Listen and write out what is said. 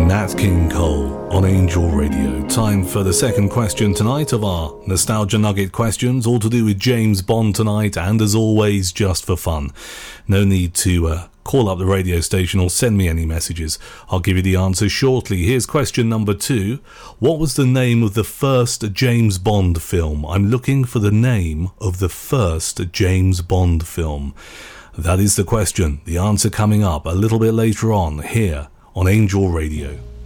Nat King Cole on Angel Radio. Time for the second question tonight of our Nostalgia Nugget questions, all to do with James Bond tonight, and as always, just for fun. No need to call up the radio station or send me any messages. I'll give you the answer shortly. Here's question number 2. What was the name of the first James Bond film? I'm looking for the name of the first James Bond film. That is the question. The answer coming up a little bit later on here on Angel Radio.